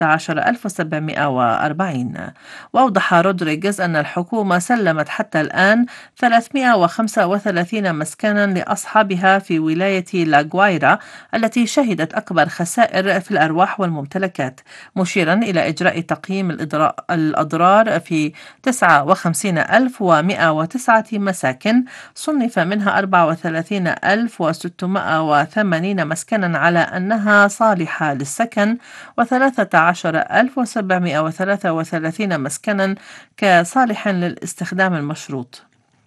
16740. وأوضح رودريغيز أن الحكومة سلمت حتى الآن 335 مسكنا لأصحابها في ولاية لاغوايرا التي شهدت أكبر خسائر في الأرواح والممتلكات، مشيرا إلى إجراء تقييم الأضرار في 59109 مساكن، صنف منها 34680 مسكنا على أنها صالحة للسكن، و13733 مسكنا كصالح للاستخدام المشروط.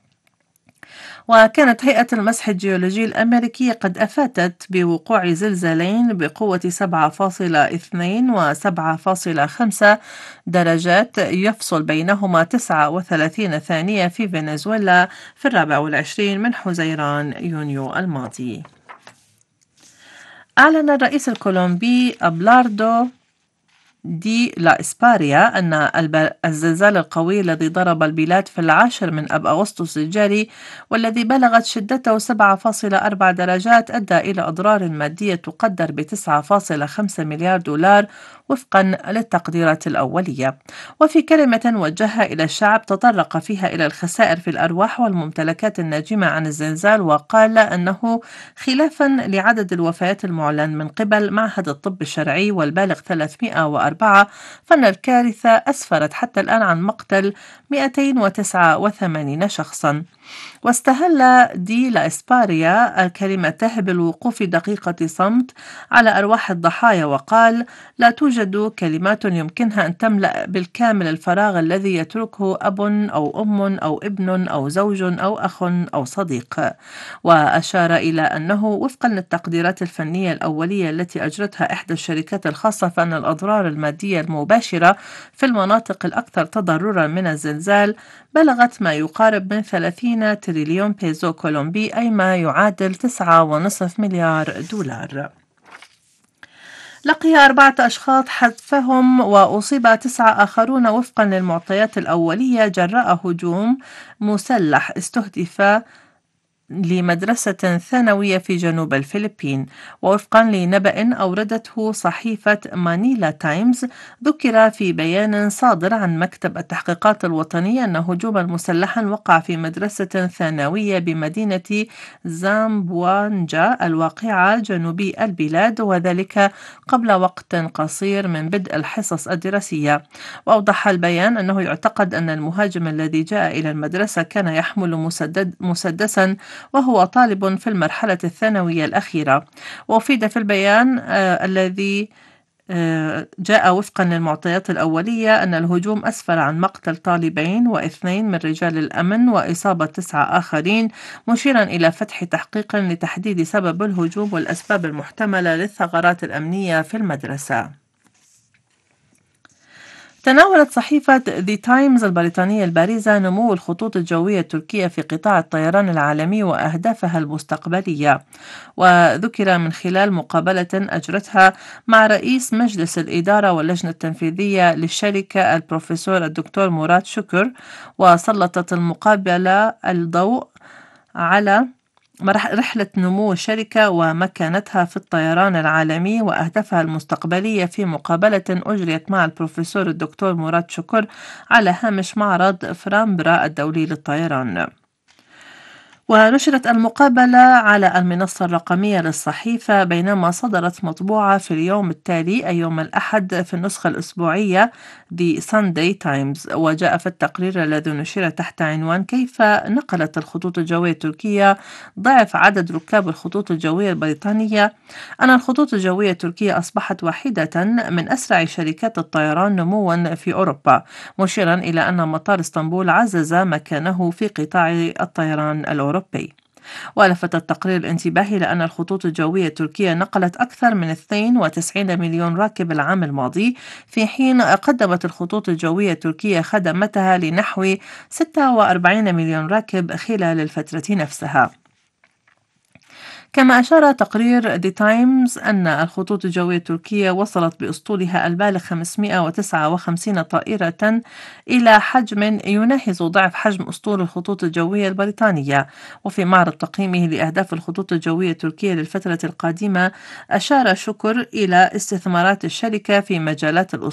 وكانت هيئة المسح الجيولوجي الأمريكية قد أفادت بوقوع زلزالين بقوة 7.2 و 7.5 درجات يفصل بينهما 39 ثانية في فنزويلا في 24 من حزيران يونيو الماضي. أعلن الرئيس الكولومبي أبلاردو دي لا إسباريا أن الزلزال القوي الذي ضرب البلاد في 10 من أب أغسطس الجاري والذي بلغت شدته 7.4 درجات أدى إلى أضرار مادية تقدر ب 9.5 مليار دولار وفقا للتقديرات الأولية. وفي كلمة وجهها إلى الشعب تطرق فيها إلى الخسائر في الأرواح والممتلكات الناجمة عن الزلزال، وقال أنه خلافا لعدد الوفيات المعلن من قبل معهد الطب الشرعي والبالغ 304، فإن الكارثة أسفرت حتى الآن عن مقتل 289 شخصا. واستهل دي لا إسباريا كلمته بالوقوف دقيقة صمت على أرواح الضحايا، وقال: لا توجد كلمات يمكنها أن تملأ بالكامل الفراغ الذي يتركه أب أو أم أو ابن أو زوج أو أخ أو صديق. وأشار إلى أنه وفقا للتقديرات الفنية الأولية التي أجرتها إحدى الشركات الخاصة، فإن الأضرار المادية المباشرة في المناطق الأكثر تضررا من الزلزال بلغت ما يقارب من 30 تريليون بيزو كولومبي، أي ما يعادل 9.5 مليار دولار. لقي 4 أشخاص حتفهم وأصيب 9 آخرون وفقا للمعطيات الأولية جراء هجوم مسلح استهدف لمدرسة ثانوية في جنوب الفلبين. ووفقا لنبأ أوردته صحيفة مانيلا تايمز، ذكر في بيان صادر عن مكتب التحقيقات الوطنية أن هجوما مسلحا وقع في مدرسة ثانوية بمدينة زامبوانجا الواقعة جنوبي البلاد، وذلك قبل وقت قصير من بدء الحصص الدراسية. وأوضح البيان أنه يعتقد أن المهاجم الذي جاء إلى المدرسة كان يحمل مسدسا وهو طالب في المرحلة الثانوية الأخيرة. وأفيد في البيان الذي جاء وفقا للمعطيات الأولية أن الهجوم أسفر عن مقتل طالبين و2 من رجال الأمن وإصابة 9 آخرين، مشيرا إلى فتح تحقيق لتحديد سبب الهجوم والأسباب المحتملة للثغرات الأمنية في المدرسة. تناولت صحيفة The Times البريطانية البارزة نمو الخطوط الجوية التركية في قطاع الطيران العالمي وأهدافها المستقبلية، وذكر من خلال مقابلة أجرتها مع رئيس مجلس الإدارة واللجنة التنفيذية للشركة البروفيسور الدكتور مراد شكر. وسلطت المقابلة الضوء على رحلة نمو الشركة ومكانتها في الطيران العالمي وأهدافها المستقبلية في مقابلة أجريت مع البروفيسور الدكتور مراد شكر على هامش معرض فرانبرا الدولي للطيران. ونشرت المقابلة على المنصة الرقمية للصحيفة، بينما صدرت مطبوعة في اليوم التالي أي يوم الأحد في النسخة الأسبوعية The Sunday Times. وجاء في التقرير الذي نشر تحت عنوان كيف نقلت الخطوط الجوية التركية ضعف عدد ركاب الخطوط الجوية البريطانية أن الخطوط الجوية التركية أصبحت واحدة من أسرع شركات الطيران نموا في أوروبا، مشيرا إلى أن مطار اسطنبول عزز مكانه في قطاع الطيران الأوروبي. ولفت التقرير الانتباه إلى أن الخطوط الجوية التركية نقلت أكثر من 92 مليون راكب العام الماضي، في حين قدمت الخطوط الجوية التركية خدماتها لنحو 46 مليون راكب خلال الفترة نفسها. كما أشار تقرير دي تايمز أن الخطوط الجوية التركية وصلت بأسطولها البالغ 559 طائرة إلى حجم يناهز ضعف حجم أسطول الخطوط الجوية البريطانية. وفي معرض تقييمه لأهداف الخطوط الجوية التركية للفترة القادمة، أشار شكر إلى استثمارات الشركة في مجالات